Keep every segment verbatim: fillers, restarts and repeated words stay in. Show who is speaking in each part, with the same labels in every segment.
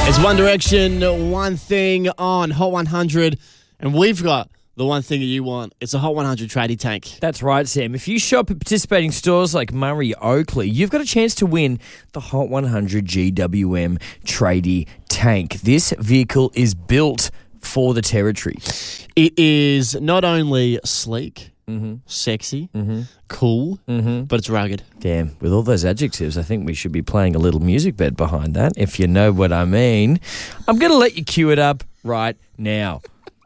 Speaker 1: It's One Direction, One Thing on Hot one hundred, and we've got the one thing that you want. It's a Hot one hundred tradie tank.
Speaker 2: That's right, Sam. If you shop at participating stores like Murray Oakley, you've got a chance to win the Hot one hundred G W M tradie tank. This vehicle is built for the territory.
Speaker 1: It is not only sleek,
Speaker 2: Mm-hmm.
Speaker 1: sexy,
Speaker 2: Mm-hmm.
Speaker 1: cool,
Speaker 2: Mm-hmm.
Speaker 1: but it's rugged.
Speaker 2: Damn, with all those adjectives, I think we should be playing a little music bed behind that, if you know what I mean. I'm going to let you cue it up right now.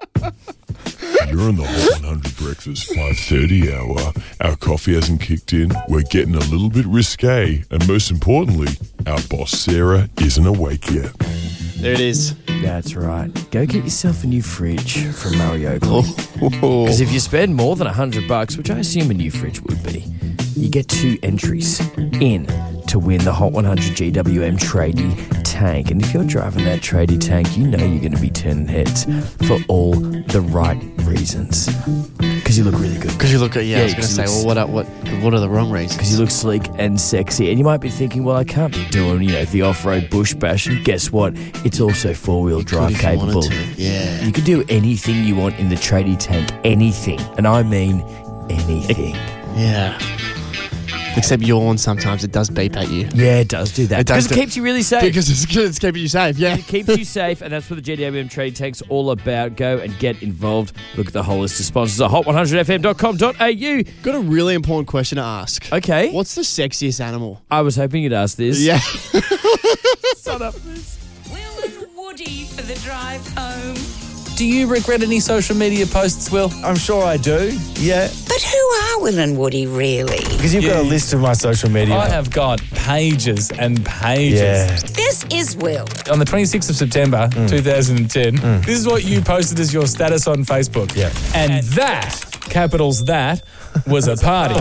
Speaker 3: You're in the Hot one hundred breakfast five thirty hour. Our coffee hasn't kicked in. We're getting a little bit risque. And most importantly, our boss Sarah isn't awake yet.
Speaker 1: There it is.
Speaker 2: That's right. Go get yourself a new fridge from Murray Oakley. Because if you spend more than one hundred bucks, which I assume a new fridge would be, you get two entries in to win the Hot one hundred G W M tradie tank. And if you're driving that tradie tank, you know you're going to be turning heads for all the right reasons. Because you look really good.
Speaker 1: Because you look at, yeah,
Speaker 2: Yeah,
Speaker 1: I was going to
Speaker 2: 'cause
Speaker 1: say,
Speaker 2: you
Speaker 1: well,
Speaker 2: look
Speaker 1: what, are, what, what are the wrong reasons?
Speaker 2: Because you look sleek and sexy. And you might be thinking, well, I can't be doing, you know, the off-road bush bash. And guess what? It's also four-wheel drive
Speaker 1: if you wanted
Speaker 2: capable.
Speaker 1: to, yeah.
Speaker 2: You can do anything you want in the tradie tank. Anything. And I mean anything.
Speaker 1: Yeah. Except yawn sometimes. It does beep at you.
Speaker 2: Yeah, it does do that.
Speaker 1: It does
Speaker 2: because it
Speaker 1: do-
Speaker 2: keeps you really safe.
Speaker 1: Because it's, it's keeping you safe, yeah.
Speaker 2: It keeps you safe, and that's what the G W M Trade Tank's all about. Go and get involved. Look at the whole list of sponsors at hot one hundred f m dot com dot a u.
Speaker 1: Got a really important question to ask.
Speaker 2: Okay.
Speaker 1: What's the sexiest animal?
Speaker 2: I was hoping you'd ask this.
Speaker 1: Yeah.
Speaker 2: Shut up.
Speaker 4: Will and Woody for the drive home.
Speaker 5: Do you regret any social media posts, Will?
Speaker 6: I'm sure I do, yeah.
Speaker 4: But who are Will and Woody really?
Speaker 6: Because you've got a
Speaker 5: Yeah.
Speaker 6: list of my social media.
Speaker 5: I have got pages and pages.
Speaker 6: Yeah.
Speaker 4: This is Will.
Speaker 5: On the twenty-sixth of September, two thousand ten, this is what you posted as your status on Facebook.
Speaker 6: Yeah.
Speaker 5: And that, capitals that, was a party.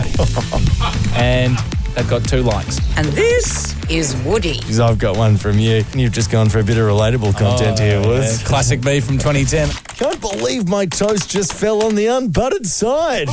Speaker 5: And that got two likes.
Speaker 4: And this is Woody.
Speaker 6: Because I've got one from you. You've just gone for a bit of relatable content here, Woods.
Speaker 5: Yeah, classic me from twenty ten.
Speaker 6: Can't believe my toast just fell on the unbuttered side.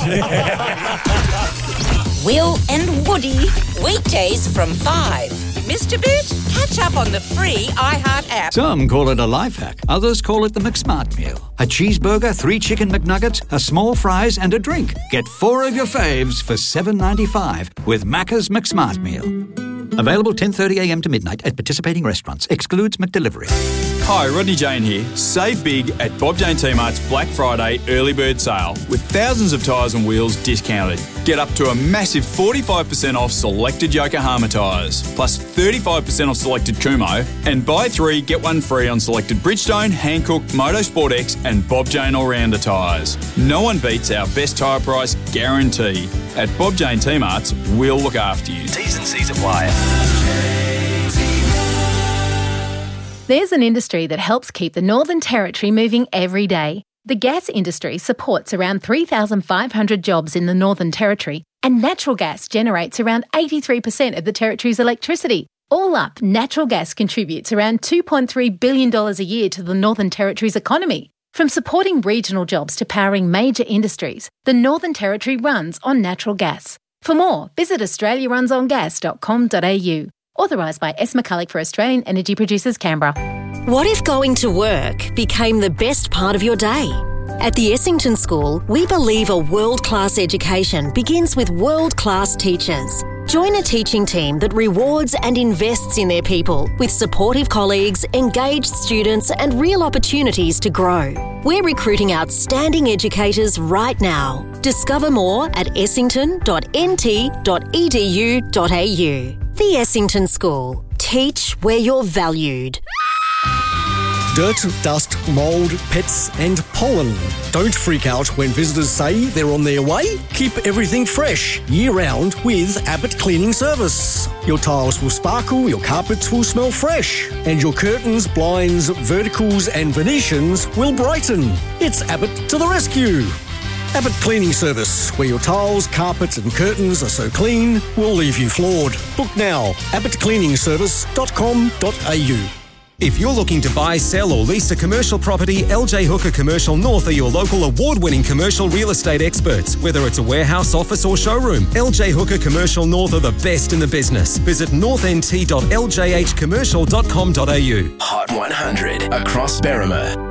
Speaker 4: Will and Woody. Weekdays from five. Missed a bit? Catch up on the free iHeart app.
Speaker 7: Some call it a life hack. Others call it the McSmart meal. A cheeseburger, three chicken McNuggets, a small fries, and a drink. Get four of your faves for seven ninety-five with Macca's McSmart meal. Available ten thirty a m to midnight at participating restaurants. Excludes McDelivery.
Speaker 8: Hi, Rodney Jane here. Save big at Bob Jane T-Mart's Black Friday early bird sale with thousands of tyres and wheels discounted. Get up to a massive forty-five percent off selected Yokohama tyres, plus thirty-five percent off selected Kumo, and buy three, get one free on selected Bridgestone, Hankook, Motorsport X and Bob Jane All-Rounder tyres. No one beats our best tyre price guarantee. At Bob Jane T-Mart's, we'll look after you.
Speaker 9: T's and C's apply.
Speaker 10: There's an industry that helps keep the Northern Territory moving every day. The gas industry supports around three thousand five hundred jobs in the Northern Territory, and natural gas generates around eighty-three percent of the territory's electricity. All up, natural gas contributes around two point three billion dollars a year to the Northern Territory's economy. From supporting regional jobs to powering major industries, the Northern Territory runs on natural gas. For more, visit australia runs on gas dot com dot a u. Authorised by S. McCulloch for Australian Energy Producers, Canberra.
Speaker 11: What if going to work became the best part of your day? At the Essington School, we believe a world-class education begins with world-class teachers. Join a teaching team that rewards and invests in their people with supportive colleagues, engaged students and real opportunities to grow. We're recruiting outstanding educators right now. Discover more at essington dot n t dot e d u dot a u. The Essington School. Teach where you're valued.
Speaker 12: Dirt, dust, mould, pets and pollen. Don't freak out when visitors say they're on their way. Keep everything fresh year-round with Abbott Cleaning Service. Your tiles will sparkle, your carpets will smell fresh, and your curtains, blinds, verticals and Venetians will brighten. It's Abbott to the rescue. Abbott Cleaning Service, where your tiles, carpets and curtains are so clean, we'll leave you floored. Book now, abbott cleaning service dot com dot a u.
Speaker 9: If you're looking to buy, sell or lease a commercial property, L J Hooker Commercial North are your local award-winning commercial real estate experts. Whether it's a warehouse, office or showroom, L J Hooker Commercial North are the best in the business. Visit north n t dot l j h commercial dot com dot a u.
Speaker 13: Hot one hundred across Berrima.